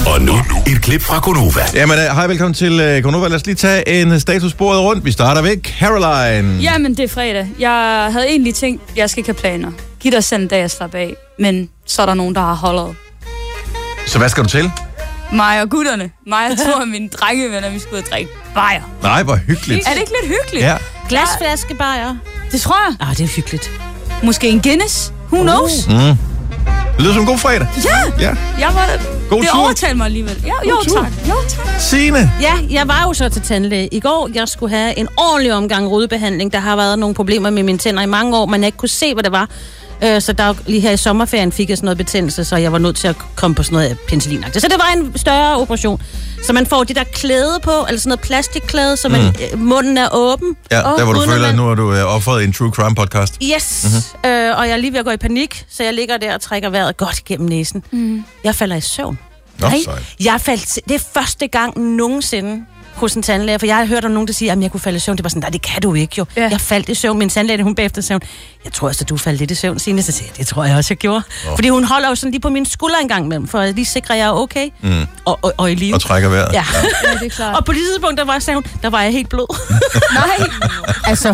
Og nu et klip fra Gonova. Jamen, hej, velkommen til Gonova. Lad os lige tage en statusbordet rundt. Vi starter ved Caroline. Jamen, det er fredag. Jeg havde egentlig tænkt, at jeg skal ikke have planer. Giv dig selv en dag at slappe af. Men så er der nogen, der har holdet. Så hvad skal du til? Mig og gutterne. Mig og to af mine drengevenner, vi skulle ud og drikke bajer. Nej, hvor hyggeligt. Er det ikke lidt hyggeligt? Ja. Glasflaske bajer. Det tror jeg. Det er hyggeligt. Måske en Guinness. Who knows? Mm. Det lyder som en god fredag. Ja. Jeg var... God det tur. overtalte mig alligevel. Jo, tak. Signe. Ja, jeg var jo så til tandlæge i går. Jeg skulle have en ordentlig omgang rodebehandling. Der har været nogle problemer med mine tænder i mange år, men jeg ikke kunne se, hvad det var. Så der lige her i sommerferien fik jeg sådan noget betændelse, så jeg var nødt til at komme på sådan noget penicillinagtigt. Så det var en større operation. Så man får de der klæde på, eller sådan noget plastikklæde, så munden er åben. Ja, der hvor du føler, at nu er du offeret i en true crime podcast. Yes, og jeg er lige ved at gå i panik, så jeg ligger der og trækker vejret godt gennem næsen. Jeg falder i søvn. Nå, Det er første gang nogensinde hos en tandlæge, for jeg har hørt om nogen, der siger, at jeg kunne falde i søvn. Det var sådan, nej, det kan du ikke jo. Ja. Jeg faldt i søvn. Min tandlæge, hun bagefter søvn. Jeg tror også, at du faldt lidt i søvn, Signe. Så siger jeg, det tror jeg også, jeg gjorde. Fordi hun holder jo sådan lige på min skulder en gang imellem, for at lige sikre, at jeg er okay. Og i live. Og trækker vejret. Ja. Det er klart. Og på det tidspunkt, der var jeg helt blød. Nej. Altså,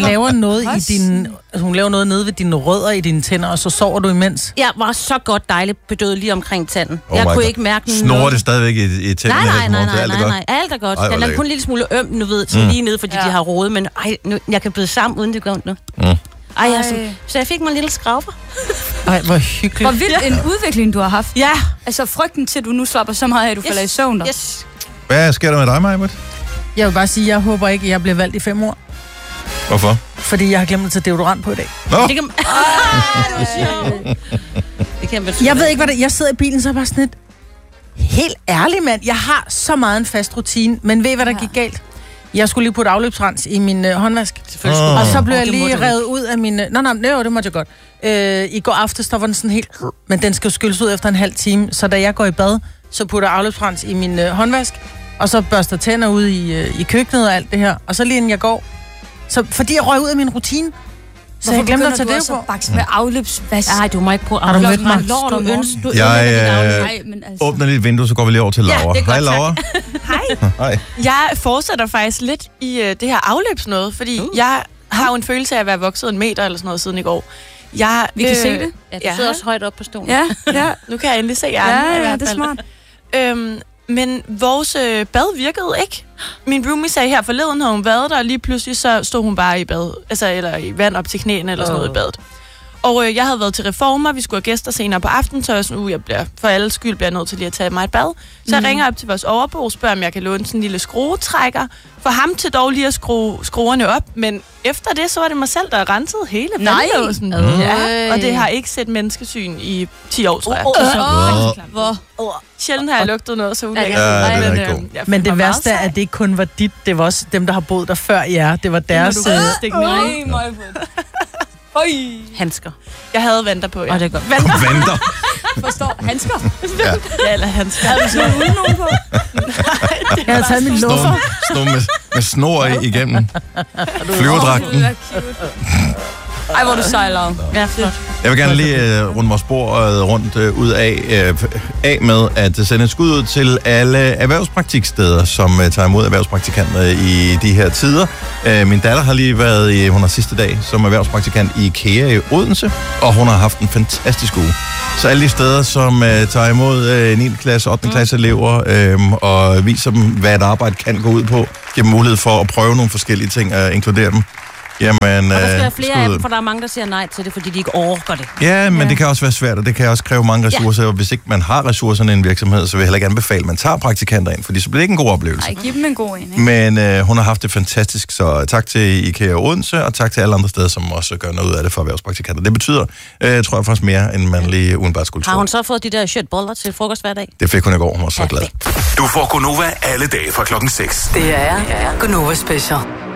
hun laver noget nede ved dine rødder i dine tænder, og så sover du imens. Jeg var så godt dejligt bedøvet lige omkring tanden. Jeg kunne ikke mærke noget. Snorer det stadigvæk i tænderne? Nej. Alt er godt. Den er kun en lille smule øm, nu ved, til lige nede, fordi de har rodet, men jeg kan blive sammen, uden det går ondt nu. Så jeg fik mig en lille skraufer. Ej, hvor hyggeligt. Hvor vildt en udvikling, du har haft. Ja. Altså frygten til, at du nu slapper så meget af, at du falder i søvn der. Yes. Hvad sker der med dig, Majbert? Jeg vil bare sige, at jeg håber ikke, at jeg bliver valgt i 5 år. Hvorfor? Fordi jeg har glemt at tage deodorant på i dag. Nå! Det kan... Jeg ved ikke, hvad det. Jeg sidder i bilen, så er jeg bare sådan et... Helt ærligt, mand. Jeg har så meget en fast rutine, men ved I, hvad der gik galt? Jeg skulle lige putte afløbsrens i min håndvask. Og så blev jeg lige revet ud af min... Nej, det måtte jeg godt. I går aftes, der var den sådan helt... Men den skal jo skylles ud efter en halv time. Så da jeg går i bad, så putter jeg afløbsrens i min håndvask. Og så børster tænder ud i køkkenet og alt det her. Og så lige inden jeg går... Så fordi jeg røg ud af min rutine, så jeg glemte at tage det på. Bakse med afløbsvask? Nej, du må ikke bruge afløbsvask. Har du mødt mig? Jeg åbner lidt vindue, så går vi lige over til Laura. Ja, hej, Laura. Hej. Jeg fortsætter faktisk lidt i det her afløbsnoget, fordi jeg har jo en følelse af at være vokset 1 meter eller sådan noget siden i går. Vi kan se det. Ja, du sidder også højt op på stolen. Ja. Nu kan jeg endelig se jer. Ja, det er smart. Men vores bad virkede ikke. Min roomie sagde her forleden, havde hun været der, og lige pludselig så stod hun bare i bad, altså eller i vand op til knæene eller sådan noget i badet. Og jeg havde været til reformer, vi skulle have gæster senere på aftenen, så jeg sådan, jeg bliver for alles skyld bliver nødt til lige at tage mig et bad. Så jeg ringer op til vores overbo og spørger, om jeg kan låne sådan en lille skruetrækker, for ham til dog lige at skrue skruerne op, men efter det, så var det mig selv, der rensede hele vandlåsen. Ja, og det har ikke set menneskesyn i 10 år, tror jeg. Sjældent har jeg lugtet noget så ulækkert. Men det værste er, at det ikke kun var dit, det var også dem, der har boet der før jer. Det var deres... Handsker. Jeg havde vanter på, ja. Det er godt. Vanter. Forstår. Handsker? Ja, eller handsker. Havde du slået uden nogen på? Jeg havde taget min luffer. Snor med snor igennem flyverdragten. Ej, hvor du sejler. Ja, flot. Jeg vil gerne lige runde vores spor rundt ud af med at sende et skud ud til alle erhvervspraktiksteder, som tager imod erhvervspraktikanter i de her tider. Min datter har lige været hun har sidste dag som erhvervspraktikant i IKEA i Odense, og hun har haft en fantastisk uge. Så alle de steder, som tager imod 9. klasse, 8. klasse elever og viser dem, hvad et arbejde kan gå ud på, giver dem mulighed for at prøve nogle forskellige ting og inkludere dem. Jamen, og der skal være flere af dem, for der er mange, der siger nej til det, fordi de ikke orker det. Ja, men det kan også være svært, og det kan også kræve mange ressourcer. Og hvis ikke man har ressourcerne i en virksomhed, så vil jeg heller ikke anbefale, at man tager praktikanter ind, fordi så bliver det ikke en god oplevelse. Nej, giv dem en god en, ikke? Men hun har haft det fantastisk, så tak til IKEA Odense, og tak til alle andre steder, som også gør noget ud af det for erhvervspraktikanter. Det betyder, tror jeg faktisk mere, end man lige udenbart skulle tro. Har hun så fået de der shirtboller til frokost hver dag? Det fik hun i går, hun var så glad. Du får Gonova alle dage fra klokken 6. Det er Gonova Special.